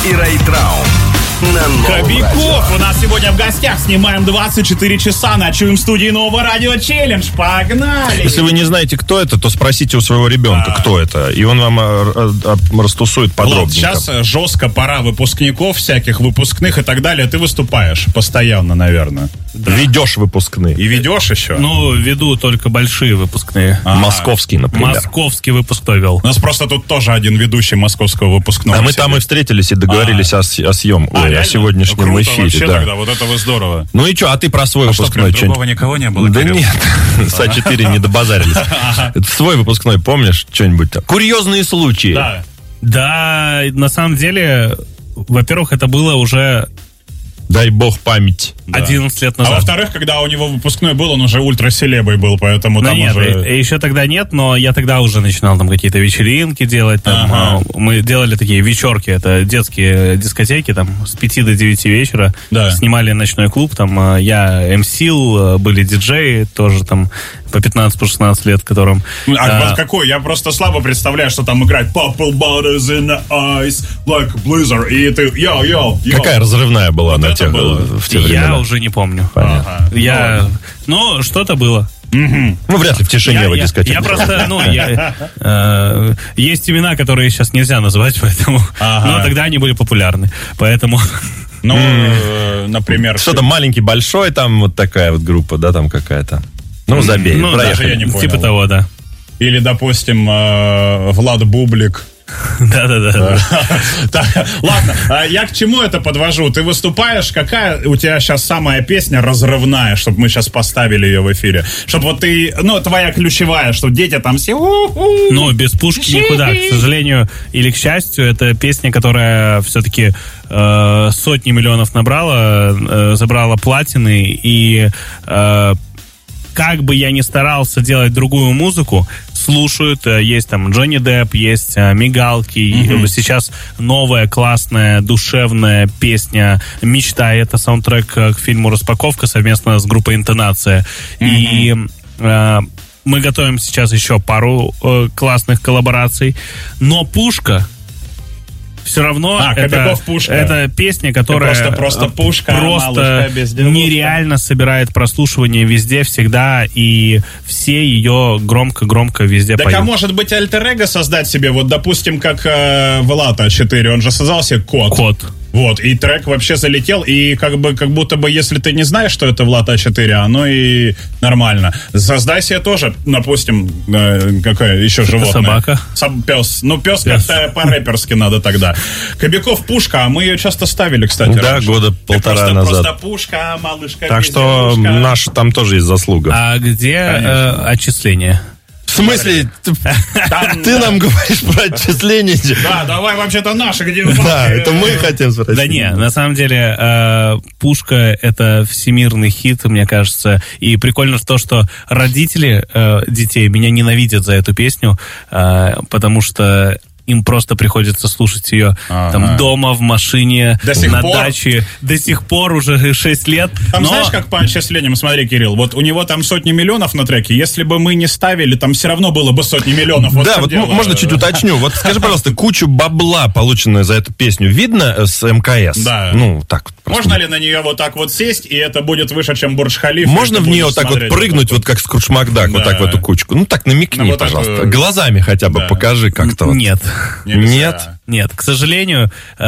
и Райтрау. Кобяков у нас сегодня в гостях. Снимаем 24 часа. Ночуем в студии Нового Радио Челлендж. Погнали! Если вы не знаете, кто это, то спросите у своего ребенка, кто это. И он вам растусует подробненько. Влад, сейчас жестко пора выпускников, всяких выпускных и так далее. Ты выступаешь постоянно, наверное. Да. Ведешь выпускные. И ведешь еще? Ну, веду только большие выпускные. Московский, например. Московский выпускной вел. У нас просто тут тоже один ведущий московского выпускного. А мы там и встретились и договорились о съемке. О сегодняшнем круто, эфире. Вообще Да. Тогда, вот это вы здорово. Ну и что, а ты про свой выпускной что, другого никого не было? Да Кирилл? нет, СА-4 не добазарились. Свой выпускной, помнишь, что-нибудь? Курьезные случаи. Да, на самом деле, во-первых, это было уже... Дай бог память. 11 лет назад. А во-вторых, когда у него выпускной был, он уже ультраселебой был, поэтому там нет, уже... еще тогда нет, но я тогда уже начинал там какие-то вечеринки делать. Там, мы делали такие вечерки, это детские дискотеки, там с 5 до 9 вечера. Да. Снимали ночной клуб, там я МСил, были диджеи, тоже там по 15-16 лет, которым... А какой? Я просто слабо представляю, что там играет Purple Butters in the Eyes, like a blizzard, и ты... Йо-йо. Какая разрывная была Вот на это было. в те времена? Я уже не помню. Понятно. Ну, что-то было. Ну, вряд ли в тишине в дискотеке. Я просто, есть имена, которые сейчас нельзя называть, поэтому... Но тогда они были популярны, поэтому... Ну, например... Что-то маленький, большой, там вот такая вот группа, да, там какая-то. Ну, забей, проехали. я не понял. Типа того, да. Или, допустим, Влад Бублик. Да. Ладно, я к чему это подвожу? Ты выступаешь, какая у тебя сейчас самая песня разрывная, чтобы мы сейчас поставили ее в эфире? Чтобы вот ты, твоя ключевая, что дети там все... Ну, без пушки никуда, к сожалению или к счастью. Это песня, которая все-таки сотни миллионов набрала, забрала платины, и как бы я ни старался делать другую музыку, слушают, есть там Джонни Депп, есть «Мигалки», сейчас новая классная душевная песня «Мечта», это саундтрек к фильму «Распаковка» совместно с группой «Интонация». И мы готовим сейчас еще пару классных коллабораций, но «Пушка» все равно это песня, которая просто пушка, просто нереально собирает прослушивание везде, всегда, и все ее громко-громко везде поют. Так, а может быть альтер-эго создать себе, вот, допустим, как Влад А4, он же создал себе код. Вот, и трек вообще залетел, и как будто бы, если ты не знаешь, что это Влад А4, оно и нормально. Создай себе тоже, допустим, какое еще животное. Собака. Пес. Ну, пес как-то по-рэперски надо тогда. Кобяков «Пушка», а мы ее часто ставили, кстати. Да, раньше. года полтора назад. Просто «Пушка», малышка. Так что наша там тоже есть заслуга. А где отчисления? В смысле? Ты нам говоришь про отчисления? Да, давай вообще-то наши, где... Да, это мы хотим спросить. Да не, на самом деле «Пушка» — это всемирный хит, мне кажется. И прикольно то, что родители детей меня ненавидят за эту песню, потому что им просто приходится слушать ее там дома, в машине, на даче. До сих пор уже 6 лет. Там знаешь, как по отчислениям, смотри, Кирилл, вот у него там сотни миллионов на треке, если бы мы не ставили, там все равно было бы сотни миллионов. Да, вот можно чуть уточню. Вот скажи, пожалуйста, кучу бабла, полученную за эту песню, видно с МКС? Да. Ну, так. Можно ли на нее вот так вот сесть, и это будет выше, чем Бурдж-Халифа? Можно в нее вот так вот прыгнуть, вот как Скрудж Макдак, вот так в эту кучку? Ну, так намекни, пожалуйста. Глазами хотя бы покажи как-то. Нет. Нет? Нет, к сожалению,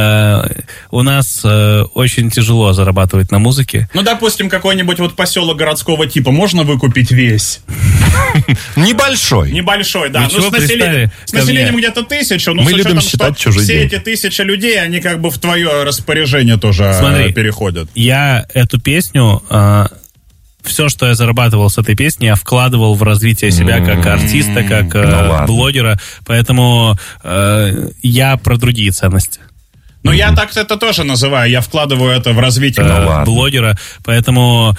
у нас очень тяжело зарабатывать на музыке. Ну, допустим, какой-нибудь вот поселок городского типа можно выкупить весь? Небольшой. Небольшой, да. Ну, с населением где-то 1000. Мы любим считать чужие все деньги. эти 1000 людей, они как бы в твое распоряжение тоже переходят. Я эту песню... Все, что я зарабатывал с этой песней, я вкладывал в развитие себя как артиста, как блогера. Поэтому я про другие ценности. Ну, я так это тоже называю. Я вкладываю это в развитие блогера. Поэтому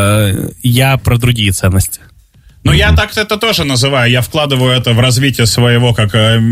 я про другие ценности. Ну, я так это тоже называю. Я вкладываю это в развитие своего как